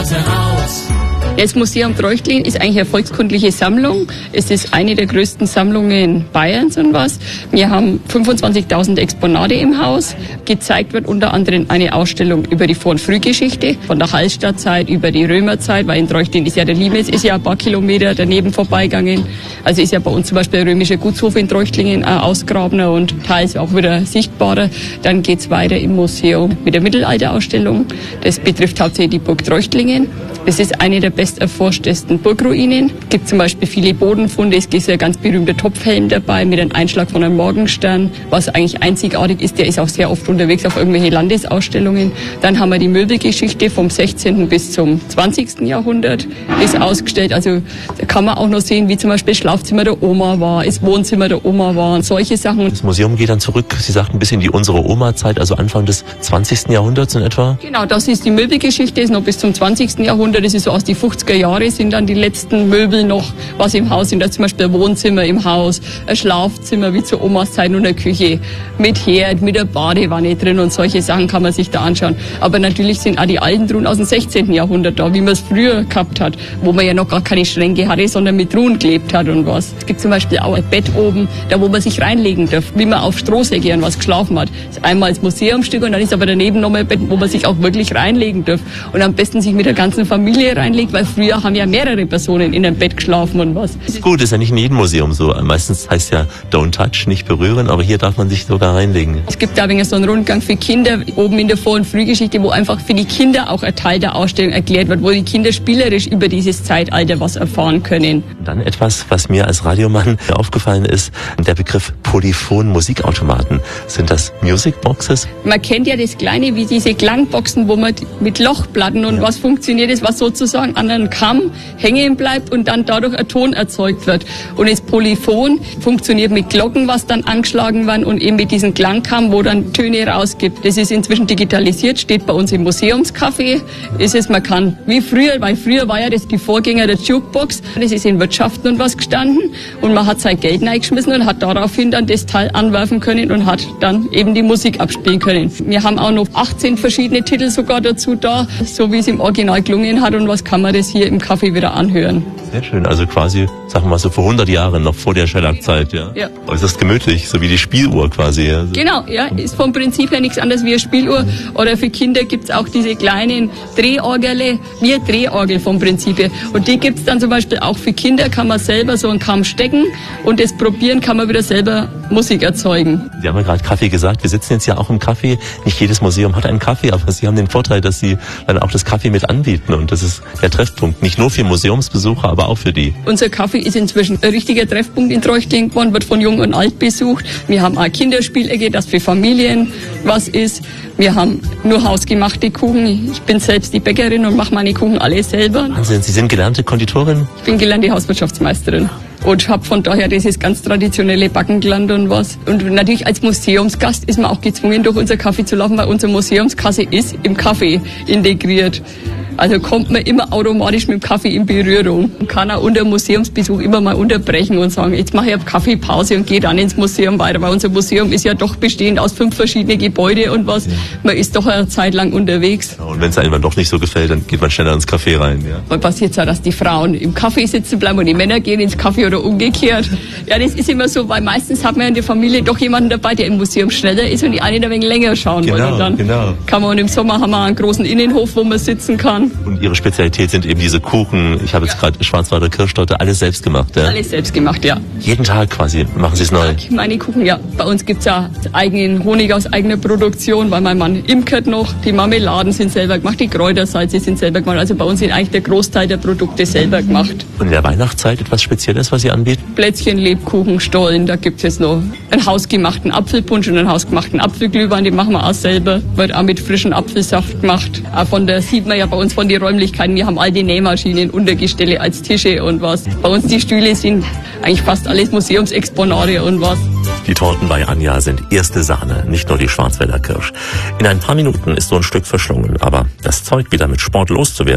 ganze Haus. Das Museum Treuchtlingen ist eigentlich eine volkskundliche Sammlung. Es ist eine der größten Sammlungen Bayerns und was. Wir haben 25.000 Exponate im Haus. Gezeigt wird unter anderem eine Ausstellung über die Vor- und Frühgeschichte, von der Hallstattzeit über die Römerzeit, weil in Treuchtlingen ist ja der Limes, ist ja ein paar Kilometer daneben vorbeigegangen. Also ist ja bei uns zum Beispiel der römische Gutshof in Treuchtlingen ausgrabener und teils auch wieder sichtbarer. Dann geht's weiter im Museum mit der Mittelalterausstellung. Das betrifft hauptsächlich die Burg Treuchtlingen. Das ist eine der best erforschtesten Burgruinen. Es gibt zum Beispiel viele Bodenfunde. Es ist ein ganz berühmter Topfhelm dabei mit einem Einschlag von einem Morgenstern, was eigentlich einzigartig ist. Der ist auch sehr oft unterwegs auf irgendwelche Landesausstellungen. Dann haben wir die Möbelgeschichte vom 16. bis zum 20. Jahrhundert ist ausgestellt. Also da kann man auch noch sehen, wie zum Beispiel das Schlafzimmer der Oma war, das Wohnzimmer der Oma war und solche Sachen. Das Museum geht dann zurück, Sie sagten, bis in die unsere Oma-Zeit, also Anfang des 20. Jahrhunderts in etwa? Genau, das ist die Möbelgeschichte, ist noch bis zum 20. Jahrhundert. Das ist so aus die 50er Jahre, sind dann die letzten Möbel noch, was im Haus sind. Da zum Beispiel ein Wohnzimmer im Haus, ein Schlafzimmer wie zu Omas Zeit und eine Küche mit Herd, mit der Badewanne drin und solche Sachen kann man sich da anschauen. Aber natürlich sind auch die alten Truhen aus dem 16. Jahrhundert da, wie man es früher gehabt hat, wo man ja noch gar keine Schränke hatte, sondern mit Truhen gelebt hat und was. Es gibt zum Beispiel auch ein Bett oben, da wo man sich reinlegen darf, wie man auf Strohsäcke und was geschlafen hat. Das ist einmal das Museumsstück und dann ist aber daneben nochmal ein Bett, wo man sich auch wirklich reinlegen darf. Und am besten sich mit der ganzen Familie reinlegt, weil früher haben ja mehrere Personen in einem Bett geschlafen und was. Ist gut, ist ja nicht in jedem Museum so. Meistens heißt ja don't touch, nicht berühren, aber hier darf man sich sogar reinlegen. Es gibt da ein wenig so einen Rundgang für Kinder oben in der Vor- und Frühgeschichte, wo einfach für die Kinder auch ein Teil der Ausstellung erklärt wird, wo die Kinder spielerisch über dieses Zeitalter was erfahren können. Dann etwas, was mir als Radiomann aufgefallen ist, der Begriff Polyphon-Musikautomaten. Sind das Musicboxes? Man kennt ja das Kleine wie diese Klangboxen, wo man mit Lochplatten und was funktioniert ist, was sozusagen an einem Kamm hängen bleibt und dann dadurch ein Ton erzeugt wird. Und das Polyphon funktioniert mit Glocken, was dann angeschlagen werden und eben mit diesem Klangkamm, wo dann Töne rausgibt. Das ist inzwischen digitalisiert, steht bei uns im Museumscafé. Ist es, man kann wie früher, weil früher war ja das die Vorgänger der Jukebox. Das ist in Wirtschaften und was gestanden und man hat sein Geld reingeschmissen und hat daraufhin dann das Teil anwerfen können und hat dann eben die Musik abspielen können. Wir haben auch noch 18 verschiedene Titel sogar dazu da, so wie es im Original gelungen hat und was kann man das hier im Café wieder anhören. Sehr schön, also quasi, sagen wir mal so vor 100 Jahren, noch vor der Schellack-Zeit, ja? Ja. Äußerst gemütlich, so wie die Spieluhr quasi. Ja. Genau, ja, ist vom Prinzip her nichts anderes wie eine Spieluhr. Oder für Kinder gibt's auch diese kleinen Drehorgel, wie eine Drehorgel vom Prinzip her. Und die gibt's dann zum Beispiel auch für Kinder, kann man selber so einen Kamm stecken und das probieren, kann man wieder selber Musik erzeugen. Sie haben ja gerade Kaffee gesagt, wir sitzen jetzt ja auch im Café. Nicht jedes Museum hat einen Kaffee, aber Sie haben den Vorteil, dass Sie dann auch das Kaffee mit anbieten und das ist der Treffpunkt, nicht nur für Museumsbesucher, aber auch für die. Unser Kaffee ist inzwischen ein richtiger Treffpunkt in Treuchtlingen geworden, wird von Jung und Alt besucht. Wir haben auch Kinderspielecke, das für Familien was ist. Wir haben nur hausgemachte Kuchen. Ich bin selbst die Bäckerin und mache meine Kuchen alle selber. Wahnsinn, Sie sind gelernte Konditorin? Ich bin gelernte Hauswirtschaftsmeisterin. Und habe von daher dieses ganz traditionelle Backen gelernt und was. Und natürlich als Museumsgast ist man auch gezwungen, durch unser Café zu laufen, weil unsere Museumskasse ist im Café integriert. Also kommt man immer automatisch mit dem Kaffee in Berührung. Man kann auch unter Museumsbesuch immer mal unterbrechen und sagen, jetzt mache ich eine Kaffeepause und gehe dann ins Museum weiter. Weil unser Museum ist ja doch bestehend aus 5 verschiedenen Gebäuden und was. Ja. Man ist doch eine Zeit lang unterwegs. Ja, und wenn es einem doch nicht so gefällt, dann geht man schneller ins Café rein. Ja. Man passiert es ja, dass die Frauen im Café sitzen bleiben und die Männer gehen ins Café oder umgekehrt. Ja, das ist immer so, weil meistens hat man in der Familie doch jemanden dabei, der im Museum schneller ist und die einen ein wenig länger schauen wollen. Und dann kann man, und im Sommer haben wir einen großen Innenhof, wo man sitzen kann. Und Ihre Spezialität sind eben diese Kuchen. Ich habe jetzt gerade Schwarzwälder Kirschtorte, alles selbst gemacht. Ja? Alles selbst gemacht, ja. Jeden Tag quasi machen Sie es neu? Meine Kuchen, ja. Bei uns gibt's ja eigenen Honig aus eigener Produktion, weil mein Mann imkert noch. Die Marmeladen sind selber gemacht, die Kräutersalze sind selber gemacht. Also bei uns sind eigentlich der Großteil der Produkte selber gemacht. Und in der Weihnachtszeit etwas Spezielles, was Sie anbieten? Plätzchen, Lebkuchen, Stollen. Da gibt's jetzt noch einen hausgemachten Apfelpunsch und einen hausgemachten Apfelglühwein. Den machen wir auch selber. Wird auch mit frischem Apfelsaft gemacht. Auch von der sieht man ja bei uns von den Räumlichkeiten. Wir haben all die Nähmaschinen, Untergestelle als Tische und was. Bei uns die Stühle sind eigentlich fast alles Museumsexponate und was. Die Torten bei Anja sind erste Sahne, nicht nur die Schwarzwälder Kirsch. In ein paar Minuten ist so ein Stück verschlungen, aber das Zeug wieder mit Sport loszuwerden,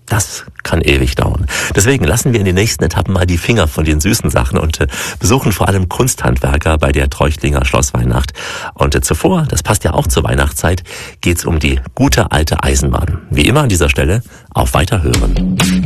Das kann ewig dauern. Deswegen lassen wir in den nächsten Etappen mal die Finger von den süßen Sachen und besuchen vor allem Kunsthandwerker bei der Treuchtlinger Schlossweihnacht. Und zuvor, das passt ja auch zur Weihnachtszeit, geht's um die gute alte Eisenbahn. Wie immer an dieser Stelle auf Weiterhören.